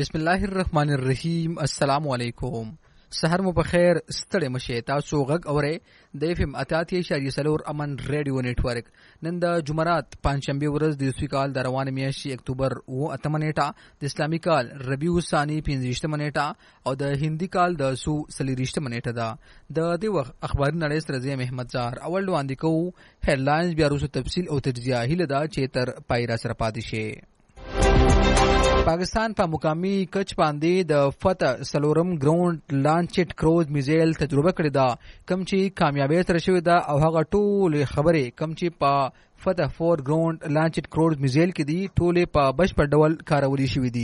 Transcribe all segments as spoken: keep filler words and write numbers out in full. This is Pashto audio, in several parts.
بسم الله الرحمن الرحیم. السلام علیکم. سحر مو بخیر. ستړي مشه تاسو غږ اورئ د اف ام اتاتې اشاریه څلور امن ریډیو نتورک. نن د جمعرات پنځشنبه ورځ د عیسوي کال د روانې میاشتې اکتوبر اوه اتمه نیټه، د اسلامي کال ربیع الثاني پنځویشتمه نیټه او د هندي کال د سو څلېرویشتمه نیټه ده. د دې وخت اخباري نړۍ سره زه یم احمد زهر. اول وړاندې کوو هیډلاینز، بیا وروسته تفصیل او تجزیه. هیله ده چې تر پای را سره پاتې شئ. پاکستان په مقامی کچ باندې د فتح سلورم ګراوند لانچډ کروز میزایل تجربه کړې ده، کوم چې کامیابی سره شوې ده او هغه ټولې خبرې کوم چې په فتح فور ګراوند لانچډ کروز میزایل کې دي ټولې په بشپړ ډول کارولې شوې دي.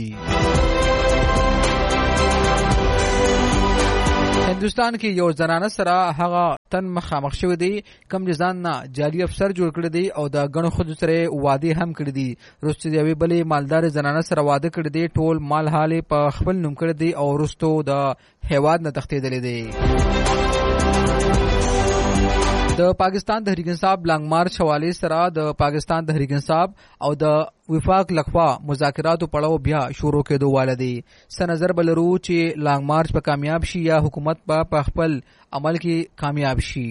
هندوستان کې یو زنانه سره هغه تن مخامخ شوی دی کوم چې ځان نه جعلي افسر جوړ کړی دی او د ګڼو ښځو سره واده هم کړی دی. وروسته د یوې بلې مالدارې زنانه سره واده کړی دی، ټول مال حال په خپل نوم کړی دی او وروسته د هیواد نه تښتېدلی دی. د پاکستان تحریک انصاف لانګ مارچ حوالې سره د پاکستان تحریک انصاف او د وفاق لخوا مذاکراتو پړاو بیا شروع کېدو واله دی. څه نظر به لرو چې لانګ مارچ به کامیاب شي یا حکومت به په خپل عمل کې کامیاب شي.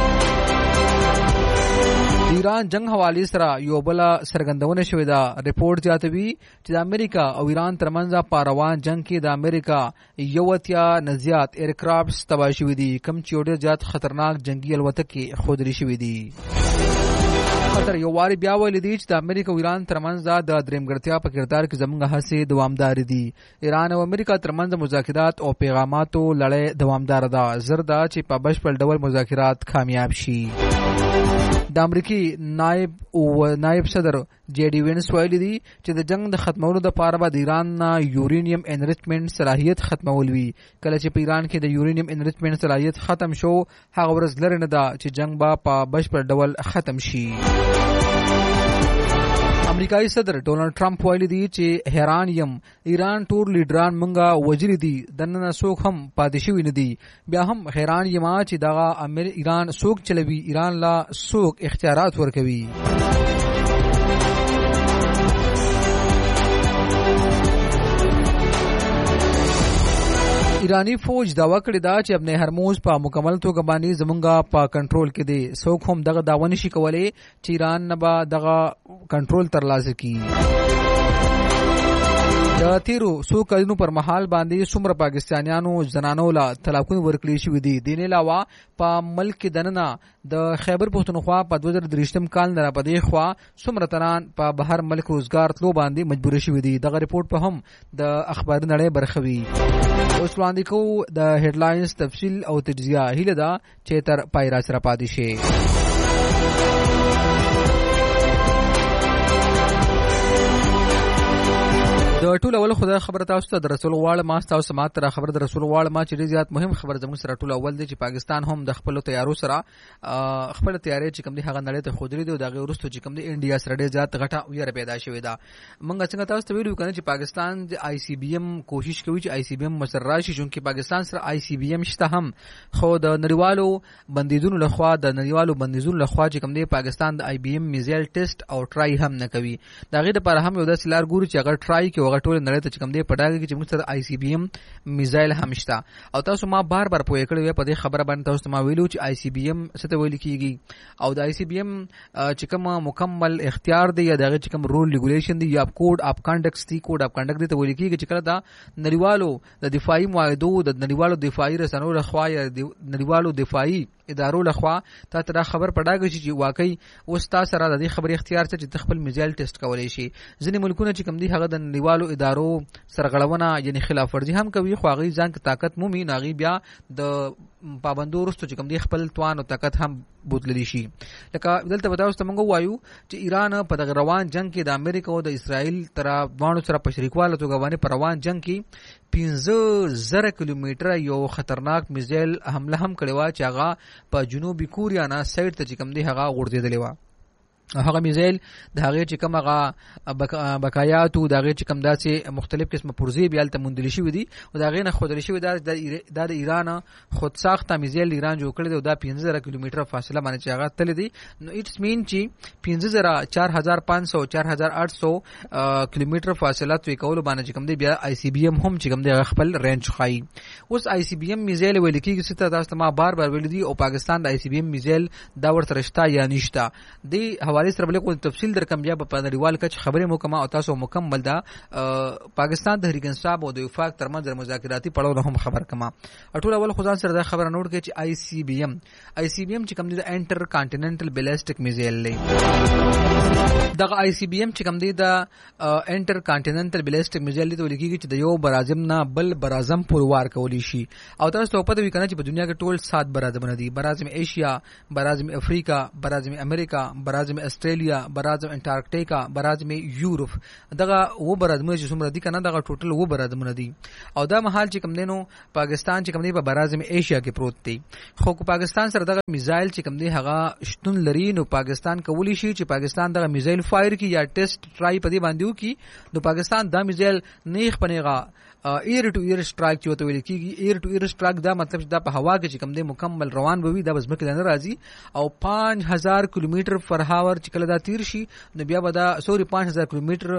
د ایران جنگ حوالې سره یو بله څرګندونه شوې ده. رپورټ زیاتوي چې د امریکا او ایران ترمنځ په روان جنگ کې د امریکا یو اتیا نه زیات ایرکرافټس تباه شوي دي، کوم چې ډېر زیات خطرناک جنگي الوتکې ښودلې شوي دي. خطر یو واري بیا ویلي دي چې د امریکا او ایران ترمنځ د درېمګړتیا په کردار کې زموږ هڅې دوامدارې دي. ایران او امریکا ترمنځ مذاکرات او پیغاماتو لړۍ دوامداره ده. زر ده چې په بشپړ ډول مذاکرات کامیاب شي. د امریکي نائب او نائب صدر جی ډي وینس ویلي دي چې د جنگ د ختمولو دپاره به د ایران نه یورینیم انریچمنټ صلاحیت ختمول وي. کله چې په ایران کې د یورینیم انریچمنټ صلاحیت ختم شو، هغه ورځ لرې نه ده چې جنگ به په بشپړ ډول ختم شي. امریکایي صدر ډونالډ ټرمپ ویلي دي چې حیران یم، ایران ټول لیډران مونږه وژلي دي، دننه څوک هم پاتې شوي نه دي. بیا هم حیران یم چې دغه ایران څوک چلوي، ایران لا څوک اختیارات ورکوي. ایرانی فوج داوا کړې ده چې ابن هرموز په مکمل توګه باندې زمونږه په کنټرول کې دی. څوک هم دغه داوا نشي کولی چې ایران نه به دغه کنټرول ترلاسه کړي. د تیرو څو کلونو پر مهال باندې څومره پاکستانیانو زنانو له طلاقونه ورکړي شوي دي. د دې علاوه په ملک کې دننه د خیبر پښتونخوا په دوه زره درویشتم کال نه راپدې خوا څومره تنان په بهر ملک روزګار تلو باندې مجبور شوي دي. دغه رپورټ په هم د اخباري نړۍ برخه وي. اوس وړاندې کوو د هیډلاینز تفصیل او تجزیه. هیله ده چې تر پای را سره پاتې شئ. د ټول اول خدای خبر تاسو ته د رسول غواړم، ما تاسو سمات را خبر د رسول غواړم چې ډېر زیات مهم خبر زموږ سره ټول اول دی چې پاکستان هم د خپل تیارو سره خپل تیارې چې کوم دی هغه نړۍ ته خودري دی او دغه ورستو چې کوم دی انډیا سره ډېر زیات غټه ویره پیدا شوې ده. موږ څنګه تاسو ته ویلو کنه چې پاکستان د آی سی بی ایم کوشش کوي چې آی سی بی ایم مسر راشي، چې پاکستان سره آی سی بی ایم شته هم، خو د نړیوالو بندیزونو لخوا د نړیوالو بندیزونو لخوا چې کوم دی پاکستان د آی بی ایم میزایل ټیسټ او ټرای هم نه کوي. دغه لپاره هم یو داسې لار ګوري چې هغه ټرای کوي هغه ټول نړۍ ته چې کوم دی پټاګه کې چې موږ سره آی سی بی ایم میزایل هم شته. او تاسو ما بار بار پوهې کړی وی په دې خبره باندې تاسو ما ویلو چې آی سی بی ایم څه ته ویل کیږي او د آی سی بی ایم چې کوم مکمل اختیار دی یا دغه چې کوم رول ریګولیشن دی یا کوډ اف کنډکټ دی کوډ اف کنډکټ دی ته ویل کیږي چې کله دا نړیوالو د دفاعي معاهدو د نړیوالو دفاعي رسنیو لخوا یا نړیوالو دفاعي ادارو لخوا تا ته دا خبر پټاګه شي چې واقعي اوس تاسو سره د دې خبرې اختیار څه چې خپل میزایل ټیسټ کولای شي. ځینې ملکونه چې کوم دی هغه د نړیوالو ادارو سرغړونه یعنی خلاف ورزي هم کوي، خو هغه ځان کې طاقت مومي ناغي بیا د پابندو ورستو چې کوم دی خپل توان او طاقت هم بوتللی شي. لکه دلته به تاسو ته موږ وایو چې ایران په دغه روان جنگ کې د امریکا او د اسرائیل تر باندې سره په شریکواله توګه باندې په روان جنگ کې پنځه زره کیلومتره یو خطرناک میزایل حمله هم کړې وه چې هغه په جنوبي کوریا نه سایډ ته چې کوم دی هغه غورځېدلې وه. هغه میزایل د هغه چې کوم هغه بقایات او د هغه چې کوم داسې مختلف قسمه پرزې بیا ته مندل شي ودي او د هغه نه خودل شي د ایران خود ساخته میزایل ایران جوړ کړی دا پنځه زره کیلومتره فاصله باندې چې هغه تل دي نو اټس مین چې پنځه زره چار هزار پانچ سو چار هزار آठ سو کیلومتره فاصله توی کول باندې چې کوم دی بیا آی سی بی ام هم چې کوم دی خپل رینج خای اوس آی سی بی ام میزایل ویل کیږي چې تاسو ما بار بار ویل دي او پاکستان د آی سی بی ام میزایل دا ورته رشتہ یا نشتا دی حواله سره بل کو تفصیل در کم بیا په نړیوال کچ خبره مکمه او تاسو مکمل دا پاکستان د تحریک انصاف او د وفاق ترمنځ مذاکراتي پړاو هم خبر کما اټول اول خدان سره دا خبره نوٹ کړي چې آی سی بی ام آی سی بی ام چې کوم دی د انټر کانټیننټل بیلسټک میزایل لې دا آی سی بی ام چې کوم دی د انټر کانټیننټل بیلسټک میزایل ته ولیکيږي چې د یو برازم نه بل برازم پوروار کولی شي او تاسو په دې وکنه چې په دنیا کې ټول سات برازمونه دي برازم ایشیا برازم افریقا برازم امریکا برازم استرالیا برازم انټارکټیکا برازم یورپ دغه و برازمونه چې څومره دي کنه دغه ټوټل و برازمونه دي او دا مهال چې کوم دینو پاکستان چې کوم دی په برازم ایشیا کې پروت دی خو پاکستان سره دغه میزایل چې کوم دی هغه شتون لري نو پاکستان کولی شي چې پاکستان دغه میزایل فایر کی یا ټیسټ ټرای پدی باندې وکي نو پاکستان دا میزایل نیخ پنیغا ایر ټو ایر سټرایک چې وته ویل کیږي ایر ټو ایر سټرایک دا مطلب دا په هوا کې چې کوم دی مکمل روان بوي دا بس مکه نه راځي او پانچ هزار کیلومتر پر هاور چې کله دا تیر شي نو بیا به دا سوري پانچ هزار کیلومتر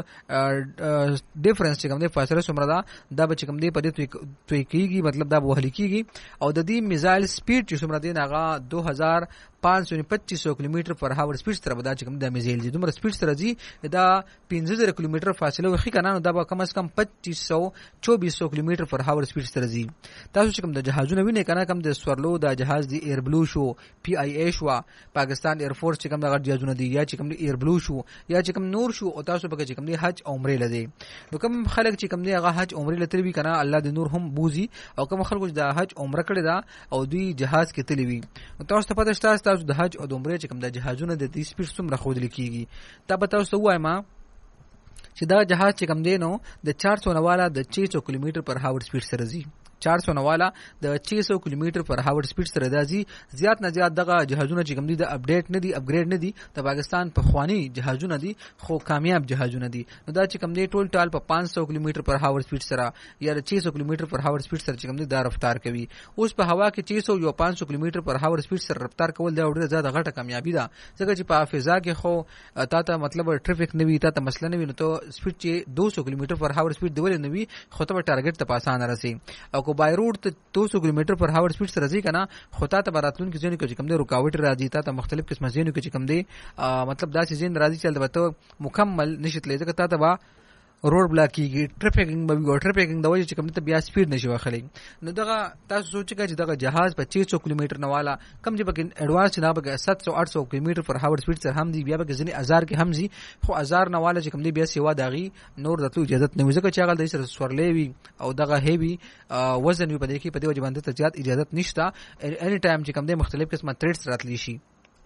ډیفرنس چې کوم دی فاصله څومره دا دا به چې کوم دی په دې توي کیږي مطلب دا وهل کیږي او د دې میزایل سپیډ چې څومره دی هغه دو هزار پانچ سو پچیس سو کیلومتر پر هاور سپیډ سره بدا چې کوم د میزایل دي دومره سپیډ سره دي دا پنځه زره کیلومتر فاصله وخی کنه نو دا به کم از کم پچیس سو چوبیس سو کیلومتر پر هاور سپیډ سره دي تاسو چې کوم د جهازونه وینئ کنه کوم د سورلو د جهاز دی ایر بلو شو پی آی ای شو پاکستان ایر فورس چې کوم د غړ جهازونه دي یا چې کوم ایر بلو شو یا چې کوم نور شو او تاسو به چې کوم دی حج عمره لدی نو کوم خلک چې کوم دی هغه حج عمره لتر وی کنه الله د نور هم بوزي او کوم خلکو د حج عمره کړی دا او دوی جهاز کې تلی وی تاسو ته پته شته تاسو د حج او د عمره چې کوم د جهازونه د دې سپیډ څومره خودل کیږي تا به تاسو وایم چې دا جهاز چې کوم دی نو د چار سو نواله د چھ سو کیلومتر پر هاور سپیډ سره ځي چار سو نواله د چھ سو کیلومتر پر هاور سپیډ سره راځي زیات نه زیات دغه جهازونه چې کوم دي د اپډیټ نه دي اپګریډ نه دي د پاکستان په خواني جهازونه دي خو کامیاب جهازونه دي نو دا چې کوم دی ټول ټال په پانچ سو کیلومتر پر هاور سپیډ سره یا چھ سو کیلومتر پر هاور سپیډ سره چې کوم دی دا رفتار کوي اوس په هوا کې چھ سو یا پانچ سو کیلومتر پر هاور سپیډ سره رفتار کول دا ډیره زیاته غټه کامیابی ده ځکه چې په فضا کې خو تا ته مطلب ټریفیک نه وي تا ته مسله نه وي نو ته سپیډ چې دو سو کیلومتر پر هاور سپیډ دی ول نه وي خو ته ټارګټ ته پاسانه رسي او کو بای روډ ته دو سو کیلومتر پر هاور سپیډ سره ځي کنه خو تا ته براتلون کې ځینې کې کوم دی رکاوټ راځي تا ته مختلف قسمه ځینې کې کوم دی مطلب دا چې ځین راځي چې البته مکمل نشټ لې ځکه تا ته با روډ بلاک کیږي ټریفیکینګ به وي ټریفیکینګ د وجه چې کوم ته بیا سپیډ نشي واخلي نو دغه تاسو سوچګه چې دغه جهاز په چھ سو کیلومتر نه والا کم چې بګ اډوانس نه بګ سات سو آٹھ سو کیلومتر پر هاور سپیډ سره هم دی بیا بګ ځنی هزار کې هم زی خو هزار نه والا چې کوم دی بیا سیوا داغي نور دتو اجازه نه وځکه چې هغه د سره سورلې وي او دغه هیوی وزن وي په دې کې په دې وجه باندې ته زیات اجازه نشته اني ټایم چې کوم دی مختلف قسمه تریډز راتلی شي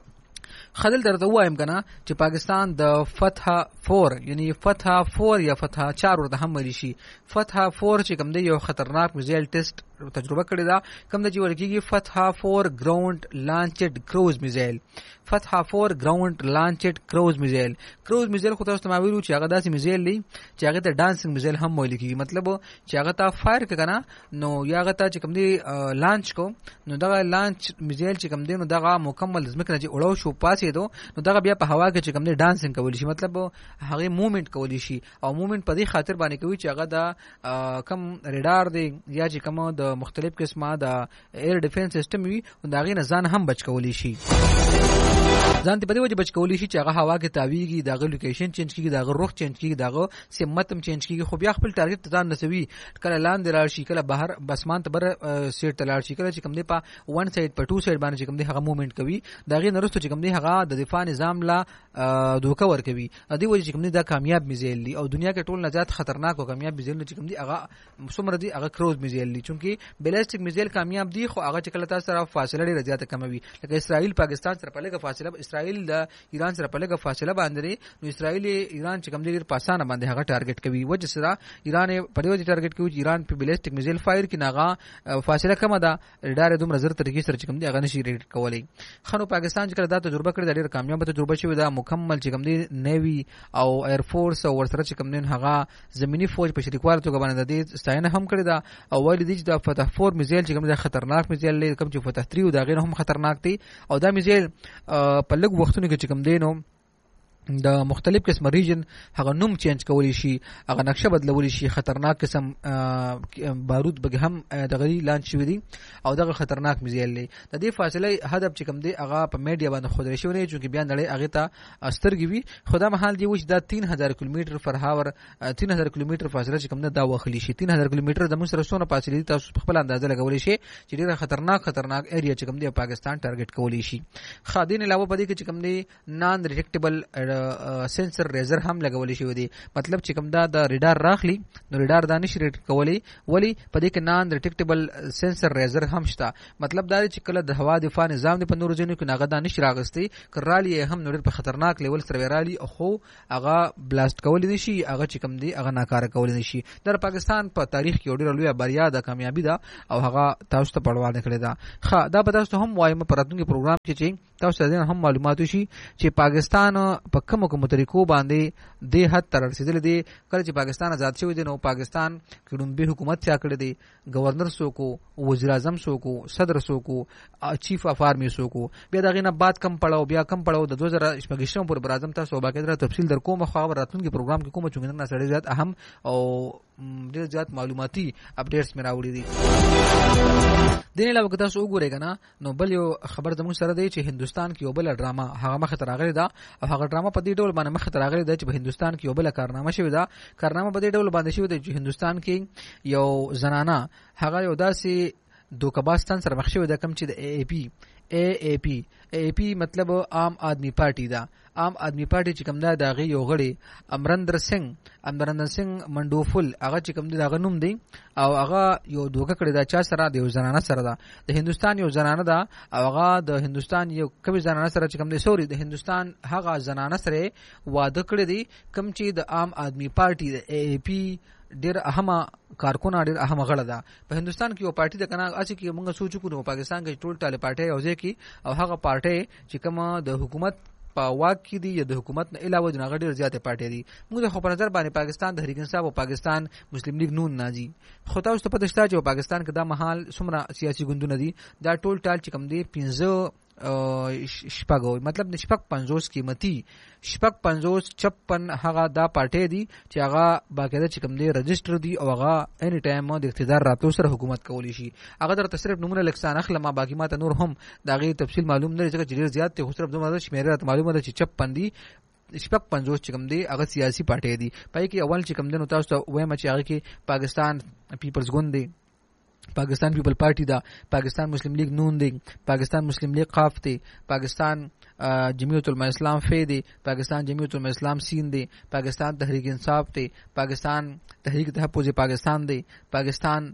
خدل درته وایم کنه چې پاکستان د فتح فور یعنی فتح فور یا فتح چار ورته هم ملي شي فتح فور چې کوم دی یو خطرناک میزایل ټیسټ تجربه کړی دا کوم د جوړ کیږي فتح فور ګراوند لانچډ کروز میزایل فتح فور ګراوند لانچډ کروز میزایل کروز میزایل خو تاسو ته ویلو چې هغه داسې میزایل دی چې هغه ته ډانسینګ میزایل هم ویل کیږي مطلب چې هغه ته فایر کنه نو یا هغه ته چې کوم دی لانچ کو نو دغه لانچ میزایل چې کوم دی نو دغه مکمل ځمکه نه چې اړو شو پاسې دو نو دغه بیا په هوا کې چې کوم دی ډانسینګ کولی شي مطلب هغه موومېنټ کولی شي او موومېنټ په دې خاطر باندې کوي چې هغه د کم ریډار دی یا چې کوم د مختلف قسمه د ایر ډیفنس سیستم وي دا غي نه ځان هم بچ کولی شي ځان ته په دې وجه بچ کولی شي چې هغه هوا کې تاویږي دغه لوکیشن چینج کیږي دغه رخ چینج کیږي دغه سمت هم چینج کیږي خو بیا خپل ټارګټ ته ځان نسوي کله لاندې لاړ شي کله بهر بسمان ته بر سیټ ته لاړ شي کله چې کوم دی په ون سایډ په ټو سایډ باندې چې کوم دی هغه موومېنټ کوي دغه نرسته چې کوم دی هغه د دفاع نظام لا دوکه ور کوي د دې وجه چې کوم دی دا کامیاب میزایل دی او دنیا کې ټول نه زیات خطرناک او کامیاب میزایل چې کوم دی هغه څومره دی هغه کروز میزایل دی چونکی بیلسټک میزایل کامیاب دی خو هغه چې کله تاسو سره فاصله ډیره زیاته کموي لکه اسرائیل پاکستان سره په لږه فاصله اسرائیل د ایران سره په لږه فاصله باندې نو اسرائیل ایران چې کوم دی په اسانه باندې هغه ټارګټ کوي وجه سره ایران په دې وجه ټارګټ کوي چې ایران په بیلسټیک میزایل فایر کې ناغه فاصله کمه ده ریډار دومره زر طریقې سره چې کوم دی هغه نشي ریډ کولای خنو پاکستان چې کله دا تجربه کړې د ډېر کامیاب تجربه شوې ده مکمل چې کوم دی نیوی او ایر فورس او ورسره چې کوم دی هغه زمینی فوج په شریکوالي توګه باندې د ستاینه هم کړې ده او ویل دي چې د فتح فور میزایل چې کوم دی خطرناک میزایل دی کوم چې فتح تری او دا غیر هم خطرناک دي او دا میزایل په لږ وختونو کې چې کوم دی نو د مختلف قسم ریجن هغه نوم چینج کولی شي هغه نقشه بدلولی شي خطرناک قسم بارود به هم د غری لانچ شوی دي او دغه خطرناک میزایل دی د دې فاصله هدف چې کوم دی هغه په میډیا باندې خودري شوی نه چې بیا نړۍ هغه ته استرګي وي خدا محل دی وچې دا تین هزار کیلومتر پر هاور تین هزار کیلومتر فاصله چې کوم نه دا وخلی شي تین هزار کیلومتر د موږ سره سونه فاصله تاسو په خپل اندازه لګولی شي چې ډیره خطرناک خطرناک ایریا چې کوم دی پاکستان ټارګټ کولی شي خادین علاوه پدې کې چې کوم دی نان ډیټیکټیبل سنسر ریزر هم لګولې شوی دی مطلب چې کوم دا د ریډار راخلی نو ریډار دا نشي ریډ کولی ولی په دې کې نان ډیټیکټیبل سنسر ریزر هم شته مطلب دا چې کله د هوا دفاع نظام په نورو ځینو کې ناغه دا نشي راغستي کرالی هم نور په خطرناک لیول سره ورالی خو هغه بلاست کولی نشي هغه چې کوم دی هغه ناکاره کولی نشي در پاکستان په تاریخ کې ډیره لویه بریا ده کامیابی ده او هغه تاسو ته پړوال کړی ده ښه دا به تاسو هم وایم په راتلونکي پروګرام کې چې تاسو ته هم معلومات شي چې پاکستان په کوم کوم طریقو باندې د حد تر رسیدل دي کله چې پاکستان آزاد شوی دی نو پاکستان کې لومبي حکومت چا کړی دی گورنر سو کو وزیر اعظم سو کو صدر سو کو چیف اف آرمی سو کو بیا دغه نه بعد کم پړاو بیا کم پړاو د دوه هزار شپږ پر برازم تاسو باقاعده تفصیل در کوم خو راتلونکي پروګرام کې کوم چونګ نه سړی زیات اهم او ډیر زیات معلوماتي اپډیټس مې راوړي دي دین علاوه که تاسو وګورئ کنه نو بل یو خبر زموږ سره دی چې هندستان کې یو بل ډراما هغه مخ ته راغلی دا او هغه ډراما په دې ډول باندې مخ ته راغلی دا چې په هندستان کې یو بل کارنامه شوی دا کارنامه په دې ډول باندې شوی دی چې هندستان کې یو زنانه هغه یو داسې دوکباستان سره مخ شوی دا کم چې د ای ای پی ای ای پی ای ای پی مطلب عام آدمی پارټي دا عام آدمی پارټي چې کوم دا دغه یو غړي امرندر سنگ امرندر سنگ منډوفل هغه چې کوم دا غنوم دی او هغه یو دوکه کړی دا چا سره د زنانه سره دا د هندستان یو زنانه دا او هغه د هندستان یو کوم زنانه سره چې کوم دی سوري د هندستان هغه زنانه سره واده کړی دی کوم چې د عام آدمی پارټي د ای ای پی ډیر اهمه کارکونه ډیر اهمه غړه ده په هندستان کې یو پارټي د کنه اسی کې موږ سوچو کو پاکستان کې ټول ټاله پارټي اوځي کې او هغه پارټي چې کومه د حکومت په واک کې دی یا د حکومت نه علاوه جنا غډیر زیاتې پارټي دي موږ د خو په نظر باندې پاکستان د حریک انصاف او پاکستان مسلم لیگ نون ناجی خو تاسو ته پته شته چې پاکستان کې دا محل څومره سیاسي ګوندونه دي دا ټول ټال چې کوم دي پنځه شپږو مطلب شپږ پنځوس قیمتي شپږ پنځوس چپن هغه دا پارټي دي چې هغه باقاعده چې کوم دی رجسٹر دي او هغه اني ټایم د اقتدار راتلو سره حکومت کولی شي هغه در تصرف نمونه لکسان اخله ما باقی ماته نور هم دا غي تفصیل معلوم نه چې ډیر زیات ته خو صرف دومره شمیره معلومه ده چې چپن دي شپږ پنځوس چې کوم دی هغه سیاسي پارټي دي پای کې اول چې کوم دی نو تاسو ته وایم چې هغه کې پاکستان پیپلز ګوند دی پاکستان پیپل پارٹی دا پاکستان مسلم لیگ نون دی پاکستان مسلم لیگ قاف دی پاکستان جمعیت علماء اسلام فی دی پاکستان جمعیت علماء اسلام سین دی پاکستان تحریک انصاف دی پاکستان تحریک تحفظ پاکستان دی پاکستان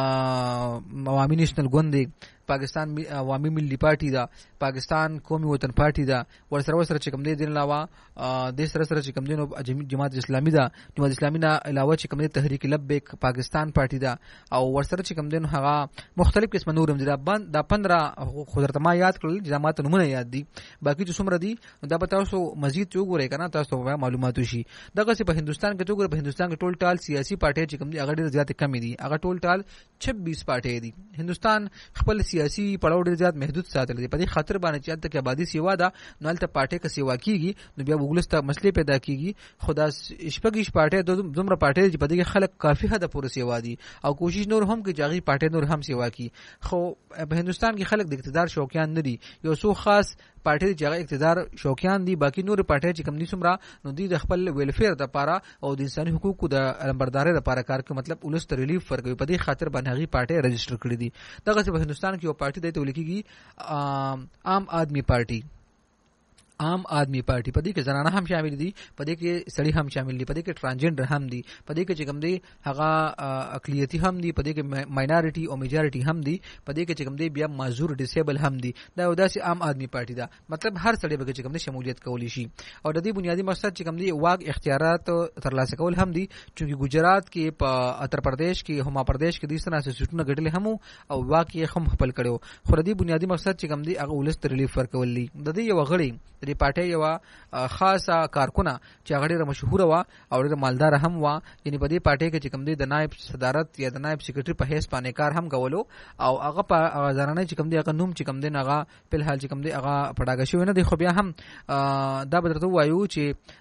عوامی نیشنل ګوند دی پاکستان عوامی ملی پارټي دا پاکستان قومي وطن پارټي دا ور سره سره چې کوم دی دین علاوه د سره سره چې کوم دی نو جماعت اسلامي دا جماعت اسلامي نه علاوه چې کوم دی تحریک لبیک پاکستان پارټي دا او ور سره چې کوم دی نو هغه مختلف قسم نور هم دا بند دا پندرہ خودرته ما یاد کړل جماعت نمونه یاد دي باقي چې څومره دي دا به تاسو مزید وګورئ کنه تاسو به معلومات شي دغه په هندستان کې وګورئ په هندستان کې ټول ټال سیاسي پارټي چې کوم دی هغه ډېر زیات کم دي هغه ټول ټال छब्बीस پارټي دي هندستان خپل سیاسي پړاو ډېر زیات محدود ساتل دي په دې خاطر باندې چې د آبادی سیوا ده نو الته پارټي کا سیوا کیږي نو بیا وګلسته مسلې پیدا کیږي خدا شپږیش پارټي د دومره پارټي چې په دې خلک کافي حد پورې سیوا دي او کوشش نور هم کې جاغي پارټي نور هم سیوا کی خو په هندستان کې خلک د اقتدار شوقیان نه دي یو څو خاص پارټي چې اقتدار شوقیان دي باقي نور پارټي چې کم دي سمرا نو دي د خپل ویلفیر د پاره او د انساني حقوقو د لمبرداري د پاره کار کوي مطلب ولست ریلیف ورکوي په دې خاطر باندې هغه پارټي رجسٹر کړی دي دغه په هندستان کې یو پارټي د ته ولیکيږي عام آدمی پارټي عام آدمی پارټي په دې کې زنانه هم شامل دي، په دې کې سړي هم شامل دي، په دې کې ترانسجنډر هم دي، په دې کې چې کوم دی هغه اقلیتی هم دي، په دې کې ماینورټي او میجارټي هم دي، په دې کې چې کوم دی بیا معذور ډیسیبل هم دي. دا یو داسې عام آدمی پارټي ده، مطلب هر سړی به چې کوم دی شمولیت کولی شي. او د دې بنیادی مقصد چې کوم دی واګ اختیارات ترلاسه کول هم دي، چې ګجرات کې په اتر پردیش کې هما پردیش کې د سنا سټونه غټل هم او واقع هم خپل کړو. خو د دې بنیادی مقصد چې کوم دی هغه ولست ریلیف ورکول دي. د دې یو غړي د پارټي یو خاصه کارکونه چې هغه ډیره مشهور و او ډیره مالدار هم و، یعنی په دې پارټي کې چې کوم دی د نائب صدارت یا د نائب سیکریټری په حیث باندې کار هم کولو او هغه په ځانانه چې کوم دی هغه نوم چې کوم دی هغه په حال چې کوم دی هغه پړاګه شوی نه دی. خو بیا هم دا به درته وایو چې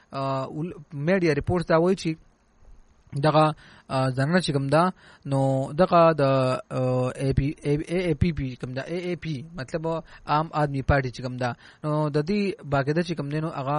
میډیا ریپورټ دا وایي چې دغه ځانانه چې کوم دا نو دغه د ای پی ای پی پی کوم دا ای ای پی مطلب عام آدمی پارټي چې کوم دا نو د دې باقاعده چې کوم دی نو هغه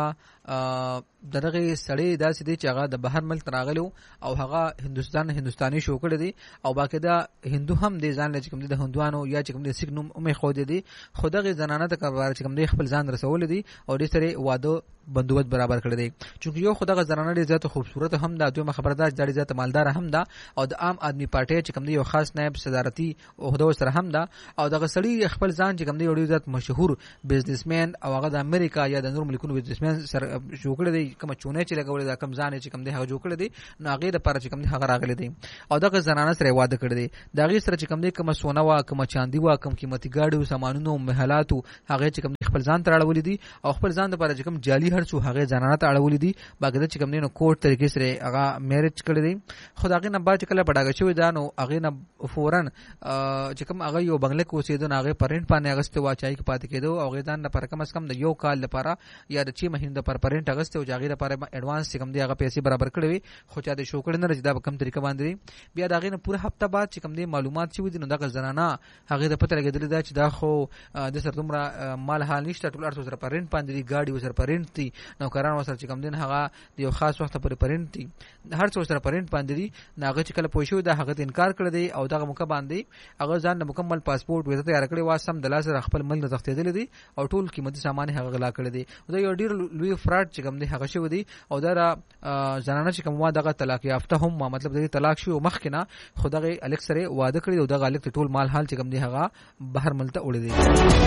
دغه سړی داسې دی چې هغه د بهر ملک راغلو او هغه هندستان هندستاني شو کړی دی او باقاعده هندو هم دی ځان چې کوم دی د هندوانو یا چې کوم دی سیګ نوم مې خو دی خو دغه زنانه ته کار چې کوم دی خپل ځان رسول دی او دې سره واده بندوبست برابر کړی دی. چونکه یو خدغه زنانه ډیره زیاته خوبصورت هم ده، دوی خبردار ډیره زیاته مالدار هم ده او د عام آدمی پارټي چې کوم دی یو خاص نائب صدارتي عہده سره هم ده او دغه سړی خپل ځان چې کوم دی ډیره زیات مشهور بزنسمن او هغه د امریکا یا د نور ملکونو بزنسمن سره جوړ کړی دی، کوم چونه چې لګولې دا کم ځان چې کوم دی هغه جوړ کړی دی نو هغه د پاره چې کوم دی هغه راغلی دی او دغه زنانه سره واده کړی دی. دغه سره چې کوم دی کوم سونه وا کوم چاندي وا کوم قیمتي گاډي او سامانونو محلاتو هغه چې کوم خپل ځان ته اړولې دي او خپل ځان د پاره چې کوم جالي هرڅو هغه زنانه ته اړولې دي باقاعده چې کوم دی نو کوټ طریقې سره هغه میریج کړی دی. خو دغه نه بعد کله پډاګه شوی دا نو هغه نه فورن چې کوم هغه یو بنگله کو سیدو هغه پرنټ باندې اغسته واچای کې پاتې کېدو او هغه ځان لپاره کم از کم د یو کال لپاره یا د چی مهینه لپاره پرنټ اغسته او هغه لپاره ایڈوانس کم دی هغه پیسې برابر کړی وي. خو چا د شو کړی نه رجدا په کم طریقه باندې بیا دغه نه پوره هفته بعد چې کم دی معلومات شوی دي نو دغه زنانه هغه د پته لګیدل دا چې دا خو د سر دومره مال حال نشته ټول ارته سره پرنټ باندې گاډي وسره پرنټ دي نو کاران وسره چې کم دین هغه یو خاص وخت پر پرنټ دي هر څو سره پرنټ باندې دي ناغه چې کله پوښیو دا هغه انکار کړی دی او دغه موقع باندې هغه ځان د مکمل پاسپورت ویزه تیار کړی واسم د لاس خپل ملک نه تختیدل دي او ټول قیمتي سامان هغه غلا کړی دی. دا یو ډیر لوی فراډ چې کوم دی هغه شو دی او دا زنانه چې کوم وا دغه طلاق یافته هم مطلب د طلاق شو مخکنه خدای الک سره واده کړی او دغه الک ټول مال حال چې کوم دی هغه بهر ملته وړي دی.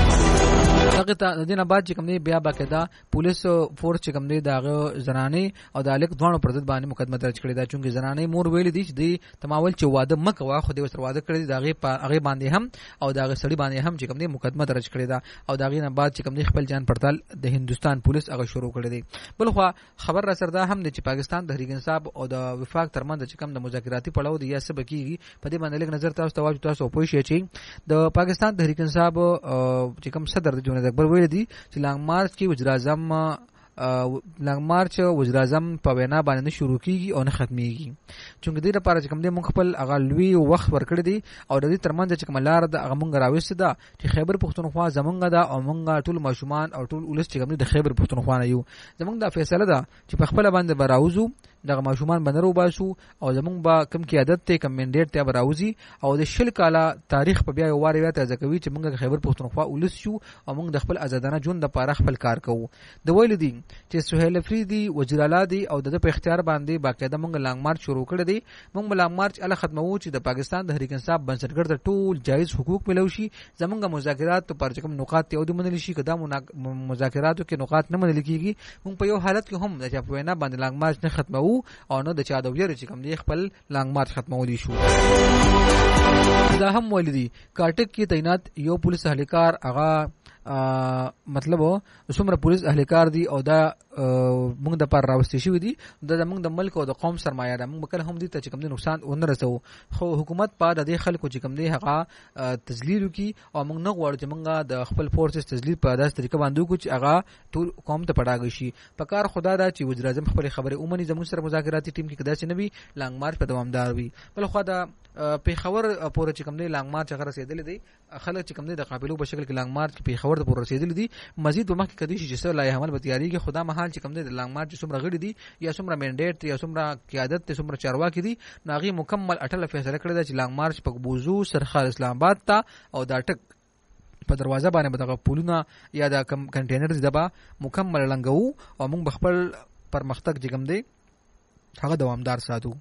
دغه ته د دینه بعد چې کوم دی بیا باقاعده پولیس فورس چې کوم دی دغه زنانه او د الک دوه پر ضد باندې مقدمه درج کړی دا چونګې زنانه مور ویل دي چې دی تماول چې واده مکه وا خو دی سره واده کړی دغه هغه باندې هم او دغه سړي باندې هم چې کوم دی مقدمه درج کړی دا او دغه نه بعد چې کوم دی خپل جان پړتال د هندستان پولیس هغه شروع کړی دی. بل خو خبر را سره دا هم دی چې پاکستان تحریک انصاف او د وفاق ترمنځ چې کوم د مذاکراتي پړاو دی یا سبا کیږي په دې باندې لږ نظر تاسو ته واجب تاسو پوه شئ چې د پاکستان تحریک انصاف چې کوم صدر د جمهوریت اکبر ویل دي چې لانګ مارچ کې وزیر اعظم لانګ مارچ وزیر اعظم په وینا باندې شروع کیږي او نه ختميږي چونګې دې لپاره چې کوم دې مونږ خپل هغه لوی وخت ورکړی دی او د دې ترمنځ چې کوم لار د هغه مونږ راوست ده چې خیبر پښتونخوا زمونږ ده او مونږ ټول ماشومان او ټول ولس چې کوم د خیبر پښتونخوا نه یو زمونږ د فیصله ده چې په خپل باندې براوزو دغه ماشومان بنرو باسو او زمونږ با کم کې عادت ته کم منډیټ ته براوزی او د شل کاله تاریخ په بیا یو واره یا ته ځکوي چې مونږ خیبر پښتونخوا ولس شو او مونږ د خپل آزادانه ژوند لپاره خپل کار کوو. د ویل دي چې سہیل افریدي وزیر اعلی دی او د په اختیار باندې باقاعده مونږ لانګ مارچ شروع کړی دی. مونږ لانګ مارچ ال ختمو چې د پاکستان د تحریک انصاف بنسټګر ته ټول جایز حقوق ملو شي زمونږ مذاکرات پر کوم نقاط ته او د منل شي کدا مذاکراتو کې نقاط نه منل کیږي. مونږ په یو حالت کې هم د چاپوینا باندې لانګ مارچ نه ختمو او نه د چا د ویره چې کوم دی خپل لانګ مارچ ختمولی شو. دا هم ولدي کاټک کې تعینات یو پولیس اهلکار هغه مطلب څومره پولیس اهلکار دي او دا موږ د پر راوستي شو دي د موږ د ملک او د قوم سرمایه ده موږ کله هم دي ته چې کوم دي نقصان ونه رسو خو حکومت په د خلکو چې کوم دي هغه تذلیل کی او موږ نه غواړو چې موږ د خپل فورسز تذلیل په داسې طریقه باندې کو چې هغه ټول قوم ته پړاګی شي. په کار خدا دا چې وزیر اعظم خپل خبره اومني زموږ سره مذاکراتي ټیم کې کدا چې نبی لانګ مارچ په دوامدار وي. بل خو دا په خبر پوره چې کوم دی لانګ مارچ هغه رسیدل دي خلک چې کوم دی د قابلو په شکل کې لانګ مارچ په خبر د پوره رسیدل دي مزید په مخکې کدي چې څه لای عمل به تیاریږي خدا مهال چې کوم دی د لانګ مارچ څومره غړي دي یا څومره منډیټ یا څومره قیادت ته څومره چارواکي دي ناغي مکمل اټل فیصله کړی دی چې لانګ مارچ په بوزو سرخال اسلام آباد ته او دا ټک په دروازه باندې دغه پولونه یا د کنټینر دبا مکمل لنګو او موږ بخپل پرمختګ جګم دی هغه دوامدار ساتو.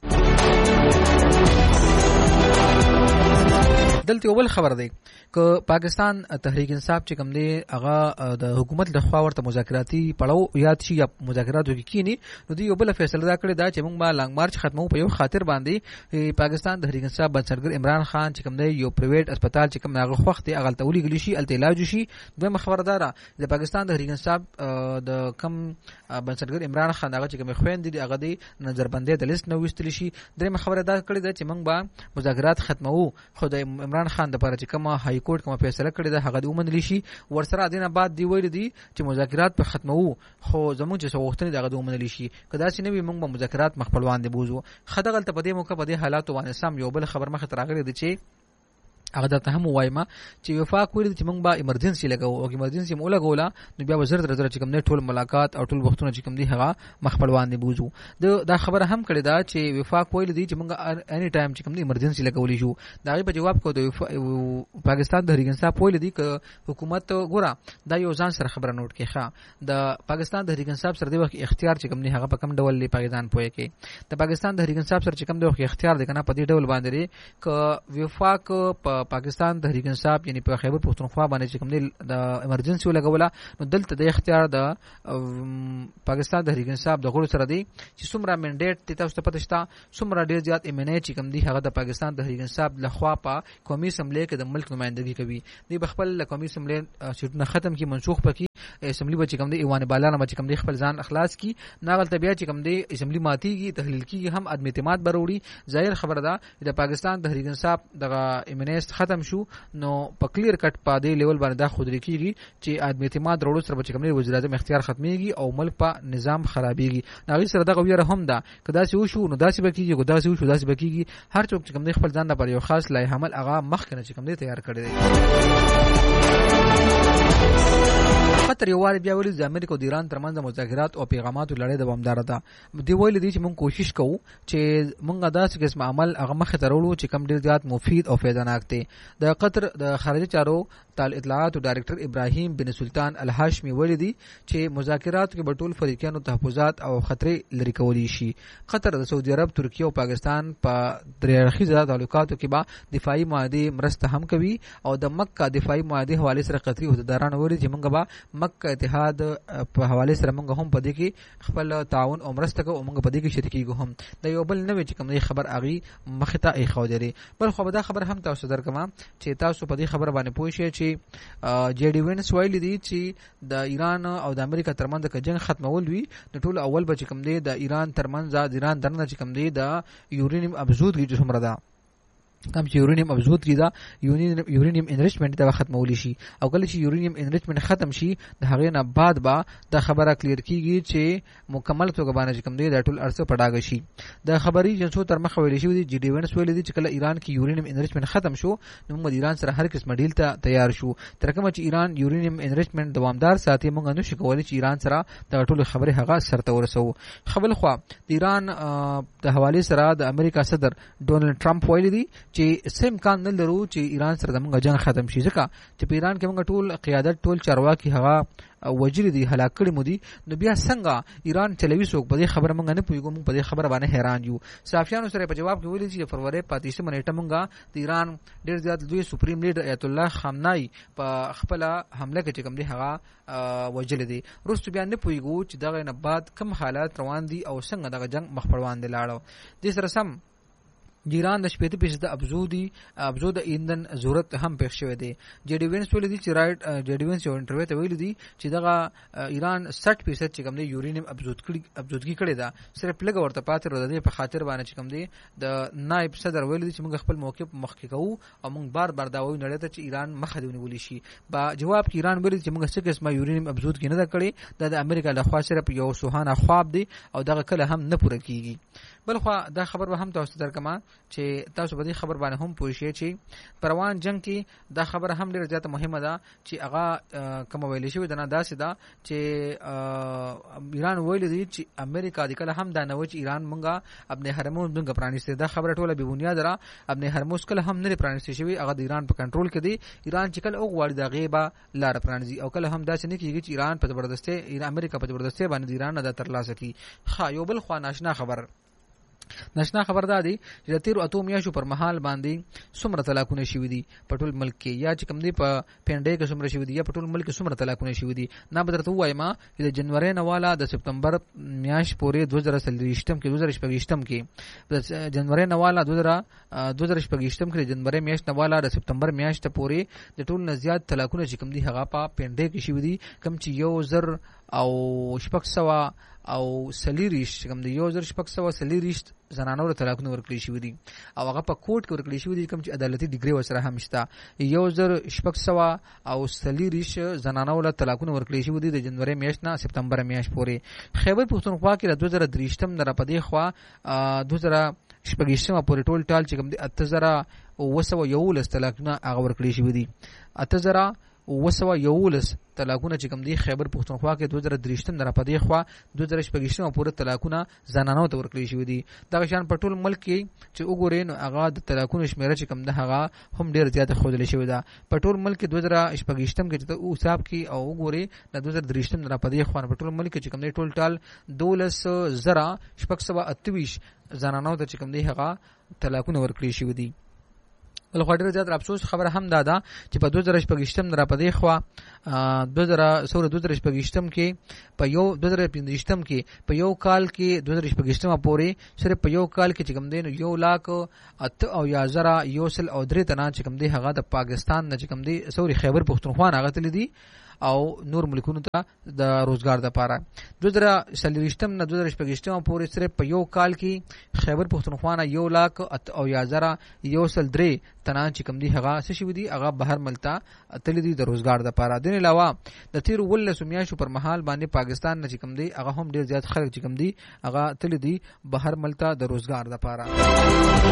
دلته اول خبر دی ک پاکستان تحریک انصاف چې کوم دی هغه د حکومت له خوا ورته مذاکراتي پړاو یاد شي یا مذاکراتو کې کینی نو دی یو بل فیصله دا کړی دا چې موږ به لانګ مارچ ختمو په یو خاطر باندې پاکستان تحریک انصاف بنسټګر عمران خان چې کوم دی یو پرایویټ هسپتال چې کوم هغه وخت هغه تولي غلی شي الته علاج شي دوی خبردار د پاکستان تحریک انصاف د کم بنسټګر عمران خان هغه چې کوم خويند دي هغه دی نظربندي د لیست نو وستل شي درې خبره دا کړی دا چې موږ به مذاکرات ختمو خو د عمران خان د لپاره چې کومه های کورټ کومه فیصله کړې ده هغه د ومنل شي ورسره دینه بعد دی ویل دي چې مذاکرات په ختمو خو زموږ چې وختونه دغه د ومنل شي کدا چې نوې موږ به مذاکرات مخبلوان دی بوزو خدغه ته په دې موقع په دې حالاتو باندې سم یو بل خبر مخ تراغلي دي چې هغه د هم وایما چې وفاق ویل چې موږ به ایمرجنسي لګاو او ایمرجنسي مولا غولا نو بیا وزیر درته چې کوم نه ټول ملاقات او ټول وختونه چې کوم دی هغه مخبلوان دی بوزو دا خبره هم کړی دا چې وفاق ویل دي چې موږ اني ټایم چې کوم دی ایمرجنسي لګولې شو دا په جواب کو د پاکستان د هریګن صاحب ویل دي ک حکومت ګورا دا یو ځان سره خبره نوٹ کې ښه د پاکستان د هریګن صاحب سره د وخت اختیار چې کوم دی هغه په کم ډول لی پاکستان پوي کې د پاکستان د هریګن صاحب سره چې کوم دی وخت اختیار دی کنه په دې ډول باندې ک وفاق په پاکستان تحریک انصاف یعنی په خیبر پختونخوا باندې چې کوم دی د ایمرجنسي لګوله نو دلته د اختیار د پاکستان تحریک انصاف د غړو سره دی چې څومره منډیټ تاسو ته پته شته څومره ډیر زیات ایمنه چې کوم دی هغه د پاکستان تحریک انصاف لخوا په قومي اسمبلی کې د ملک نمائندګي کوي دی بخپل قومي اسمبلی سیټونه ختم کی منسوخ پکې اسمبلی به چې کوم دی ایوان بالا نه چې کوم دی خپل ځان اخلاص کی ناغل طبيعت چې کوم دی اسمبلی ماتيږي تحلیل کیږي هم عدم اعتماد بروړي ظاهر خبره ده د پاکستان تحریک انصاف دغه ایمنس ختم شو نو په کلیر کټ پادې لیول باندې دا خودري کیږي چې عدم اعتماد وروړو سره چې کوم دی وزیر اعظم اختیار ختميږي او ملک په نظام خرابيږي ناغي سره دغه ویره هم ده کدا چې وشو نو داسې بکیږي کدا چې وشو داسې بکیږي هر څوک چې کوم دی خپل ځان لپاره یو خاص لای عمل هغه مخکنه چې کوم دی تیار کړی دی. قطر یو واری بیا ویل د امریکا او د ایران ترمنځ مذاکرات او پیغامات لړۍ دوامدار ده دی ویل دي چې موږ کوشش کوو چې موږ داسې قسم عمل هغه مخ ته وروړو چې کم ډیر زیات مفید او فایدهناک دي. د قطر د خارجه چارو تعال اطلاعات او ډایرکټر ابراهیم بن سلطان الهاشمی ویل دي چې مذاکرات کې بټول فریقانو تحفظات او خطرې لري کولی شي. قطر د سعودي عرب ترکیه او پاکستان په درېړخیزه تعلقاتو کې با دفاعي معاهده مرسته هم کوي او د مکه دفاعي معاهده حواله سره قطري عہدیداران ویل چې موږ به مکه اتحاد په حواله سره موږ هم په دې کې خپل تعاون او مرسته کوو او موږ په دې کې شریکیږو هم د یو بل نوې چې کوم خبر اغي مخته ای خو دري بل خو به دا خبر هم تاسو درکما چې تاسو په دې خبر باندې پوه شئ چې جی ډي وینس ویل دي چې د ایران او د امریکا ترمنځ د جنگ ختمول وي د ټول اول به کوم دی د ایران ترمنځ د ایران درنه چې کوم دی د یورینیم ابزودګي چې څومره ده کم چې یورینیم ابزود کی دا یورینیم انریچمنت دا ختمول شي او کله چې یورینیم انریچمنت ختم شي د هغې نه بعد با د خبره کلیر کیږي چې مکمل توګه باندې کوم دی د ټول ارسه پډاګ شي د خبري جنسو تر مخ ویل شي د جی ډي وینس ویل دي چې کله ایران کې یورینیم انریچمنت ختم شو نو موږ ایران سره هر قسم ډیل ته تیار شو تر کومه چې ایران یورینیم انریچمنت دوامدار ساتي موږ نو شي کولای چې ایران سره د ټول خبره هغه سرته ورسو. خبل خو د ایران د حواله سره د امریکا صدر ډونالد ټرمپ ویل دي چې سیم کان نه لرو چې ایران سره د موږ جنگ ختم شي ځکه چې په ایران کې موږ ټول قیادت ټول چارواکي هغه وجری دي هلاک کړي مو دي نو بیا څنګه ایران چلوي څوک په دې خبره موږ نه پوهیږو موږ په دې خبره باندې حیران یو. صحافیانو سره په جواب کې ویلي چې فروری پاتیسه منېټه موږ د ایران ډیر زیات دوی سپریم لیډر ایت الله خامنای په خپل حمله کې کوم دی هغه وجل دي روس بیا نه پوهیږو چې دغه نه بعد کوم حالات روان دي او څنګه دغه جنگ مخ پروان دي لاړو. د سره سم ایران د شپږ فیصد ابزودي ابزود ایندن ضرورت هم پېښ شوې دي. جی ډي وینس ویل دي چې رائټ جی ډي وینس یو انټرویو ته ویل دي چې دغه ایران شصت فیصد چې کوم دی یورینیم ابزود کړي ابزودګي کړي دا صرف لګ ورته پاتې ور دي په خاطر باندې چې کوم دی د نائب صدر ویل دي چې موږ خپل موقف مخکې کوو او موږ بار بار دا وایو نړۍ ته چې ایران مخه دی ونیول شي. با جواب کې ایران ویل چې موږ څه قسمه یورینیم ابزودګي نه کړي دا د امریکا له خوا صرف یو سوهانه خواب دی او دغه کله هم نه پوره کیږي. بل خو دا خبر به هم تاسو درکما چې تاسو به دې خبر باندې هم پوه شئ چې پروان جنگ کې دا خبر هم ډیره زیاته مهمه ده چې هغه کوم ویل شي د نه داسې ده چې ایران ویل دي چې امریکا د کله هم دا نه و چې ایران مونږه ابن هرمز دغه پرانیسته دا خبره ټوله به بنیاد را ابن هرمز کله هم نه پرانیسته شوی هغه د ایران په کنټرول کې دی ایران چې کله او غواړي د غیبه لار پرانیزي او کله هم داسې نه کیږي چې ایران په زبردسته ایران امریکا په زبردسته باندې ایران نه ترلاسه کی خا یو بل خو ناشنا خبر نشنا خبر دادی چې د تیر اتو میاشو پر مهال باندې څومره طلاقونه شوي دي په ټول ملک کې یا چې کوم دی په پینډې کې څومره شوي دي یا په ټول ملک کې څومره طلاقونه شوي دي نه به درته وایم چې د جنوري نه والا د سپتمبر میاش پورې دوه زره څلوېښتم کې دوه زره شپږم کې د جنوري نه والا دوه زره شپږم کې د جنوري میاش نه والا د سپتمبر میاش ته پورې د ټول نه زیات طلاقونه چې کوم دي هغه په پینډې کې شوي دي کوم چې یو زر او شپږ سوه او سلیریش کوم دی یو زر شپږ سوه سلیریش زنانو له طلاقونه ورکړي شوي دي او هغه په کوټ کې ورکړي شوي دي کوم چې عدالتي ډیګري ورسره هم شته یو زر شپږ سوه او سلیریش زنانو له طلاقونه ورکړي شوي دي د جنوري میاشت نه سپتمبر میاشت پورې خیبر پښتونخوا کې د دوه زره درېشتم نه راپدې خوا دوه زره شپږم پورې ټول ټال چې کوم دی اته زره اوه سوه یولس طلاقونه هغه ورکړي شوي دي اته زره اوه سوه یولس طلاقونه چې کوم دی خیبر پښتونخوا کې دوه زره درېشتم نه راپدې خوا دوه زره شپږم پورې طلاقونه زنانو ته ورکړي شوي دي دغه شان په ټول ملک کې چې وګورئ نو هغه د طلاقونو شمیره چې کوم ده هغه هم ډېر زیاته ښودل شوې ده په ټول ملک کې دوه زره شپږم کې چې او حساب کې او وګورئ د دوه زره درېشتم نه راپدې خوا په ټول ملک کې چې کوم دی ټول ټال دولس زره شپږ سوه اته ویشت زنانو ته چې کوم دی هغه طلاقونه ورکړي شوي دي بل خو ډېر زیات افسوس خبره هم دا ده چې په دوه زره شپږم نه راپدې خوا دوه زره سوره دوه زره شپږم کې په یو دوه زره پنځم کې په یو کال کې دوه زره شپږم پورې صرف په یو کال کې چې کوم دی نو یو لاک اته او یا زره یو سل او درې تنه چې کوم دی هغه د پاکستان نه چې کوم دی سوري خیبر پښتونخوا هغه تل دي او نور ملکونو ته د روزګار لپاره دوه زره څلوېښتم نه دوه زره شپږم پورې صرف په یو کال کې خیبر پښتونخوا نه یو لاک او یا زره یو سل درې تنه چې کوم دی هغه څه شوي دي هغه بهر ملته تللي دي د روزګار لپاره دین علاوه د تیر ولسو میاشتو پر مهال باندې پاکستان نه چې کوم دی هغه هم ډېر زیات خلک چې کوم دی هغه تللي دي بهر ملته د روزګار لپاره